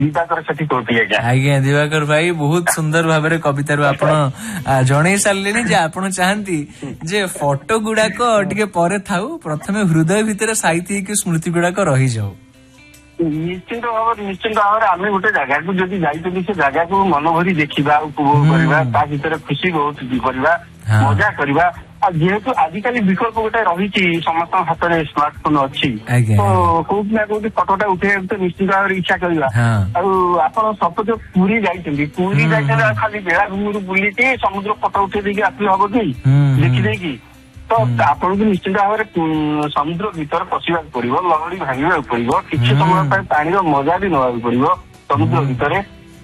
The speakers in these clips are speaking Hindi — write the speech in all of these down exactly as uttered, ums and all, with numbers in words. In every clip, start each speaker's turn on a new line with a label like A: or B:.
A: दिवाकर सेठी कहती आज्ञा।
B: आज्ञा दिवाकर भाई बहुत सुंदर भाव कविता आपण जणई सारे जे आपण चाहती जे फोटो गुड़ाक टिके परे थाउ प्रथमे हृदय भितर साहित्य स्मृति गुड़ाक रही जाऊ।
A: निश्चिंत भाव निश्चिंत भाव आम गोटे जगह को जब जाइए से जगह को मन भरी देखा उपभोग करवा ता भीतर खुशी बहुत करवा मजा करवा। जेहेतु आजिकल विकल्प गोटे रही समस्त हाथ में स्मार्टफोन अच्छी तो कोई ना कोई फटोटा उठे तो निश्चित भाव इच्छा करवा। आप सपोज पुरी जाइए पुरी जाइए खाली बेलाभूमि बुलिकी समुद्र फटो उठे देखिए आसले हम कि देखी तो आपन को निश्चित भाव में समुद्र भीतर पशिबा पड़ो लहड़ी भांगा पड़ो किसी समय पानी मजा भी नवा पड़ो समुद्र भितर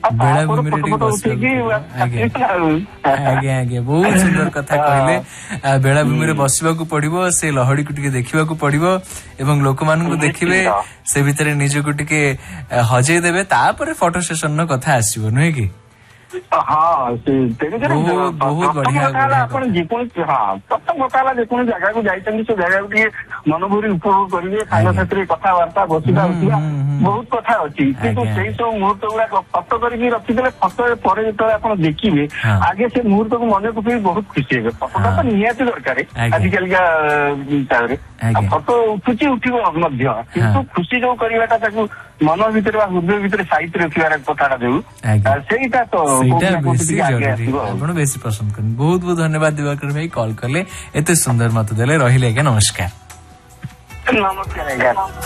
B: आज्ञा आज्ञा बहुत सुंदर कथा कहले बेलाभूमि बसवा पड़ो से लहड़ी को टिके देखा पड़ो एवं लोक मान देखिए से भितर निजक टिके हजेई देवे तापर फोटो सेशन कथा आसो नुहे कि
A: हाँ बहुत बढ़िया हाँ प्रथम कथा जेको जगह को जाइए से जगह को मन भरी उपभोग करेंगे सांग साथी कथबार्ता बसवा उठा बहुत कथा अच्छी किन्तु से सब मुहूर्त गुड़ाक फटो करके रखिदे फटो पर जो देखिए आगे से मुहूर्त को मन पकड़ बहुत खुशी हे फटोटा तो निहाती दरकार आजिकल हिसाब से फटो उठुची उठो किंतु खुशी जो करवाटा मन भितर हृदय भितर साहित्य रखार कथा जो ସେଇଟା ତ
B: ଆପଣ ବେଶୀ ପସନ୍ଦ କରନ୍ତି। ବହୁତ ବହୁତ ଧନ୍ୟବାଦ ଦିବାକର ଭାଇ କଲ୍ କଲେ ଏତେ ସୁନ୍ଦର ମତ ଦେଲେ ରହିଲେ ଆଜ୍ଞା ନମସ୍କାର।
A: ନମସ୍କାର ଆଜ୍ଞା।